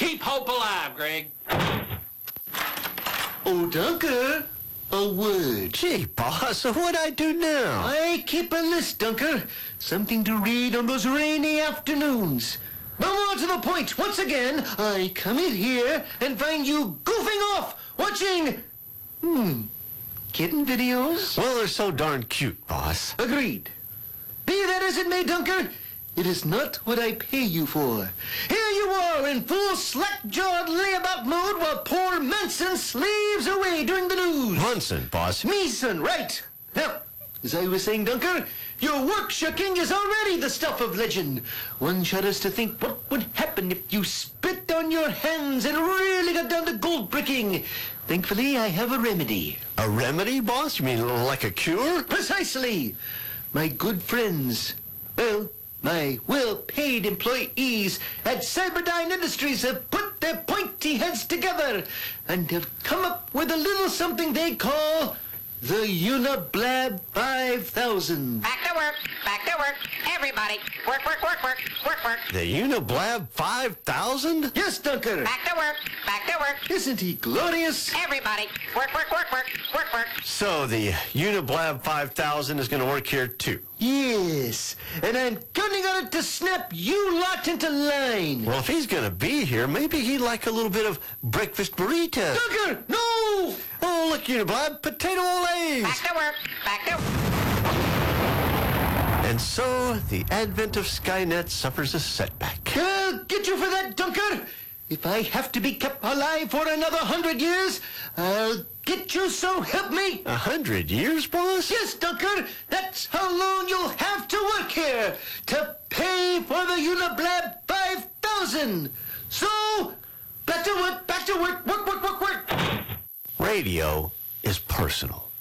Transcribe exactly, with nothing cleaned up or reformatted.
Keep hope alive, Greg. Oh, Dunker, a word. Gee, boss, what'd I do now? I keep a list, Dunker. Something to read on those rainy afternoons. Now more to the point. Once again, I come in here and find you goofing off, watching, hmm, kitten videos? Well, they're so darn cute, boss. Agreed. Be that as it may, Dunker, it is not what I pay you for. Here you are in full slack-jawed layabout mode while poor Manson slaves away during the news. Munson, boss. Meeson, right. Now, as I was saying, Dunker, your work shucking is already the stuff of legend. One shudders to think what would happen if you spit on your hands and really got down to gold bricking. Thankfully, I have a remedy. A remedy, boss? You mean like a cure? Precisely. My good friends, well, my well-paid employees at Cyberdyne Industries have put their pointy heads together and have come up with a little something they call the Uniblab five thousand. Back to work, back to work, everybody. Work, work, work, work, work, work. The Uniblab five thousand? Yes, Dunker. Back to work, back to work, Isn't he glorious? everybody. Work, work, work, work, work, work. So the Uniblab five thousand is going to work here, too. Yes, and I'm counting on it to snap you lot into line. Well, if he's going to be here, maybe he'd like a little bit of breakfast burrito. Dunker, no! Oh, look, Uniblab, potato olays! Back to work, back to And so the advent of Skynet suffers a setback. I'll get you for that, Dunker. If I have to be kept alive for another hundred years, I'll get you, so help me. A hundred years, boss? Yes, Dunker, that's how long you'll have to work here to pay for the Uniblab five thousand. So, back to work, back to work, work, work, work, work. Radio is personal.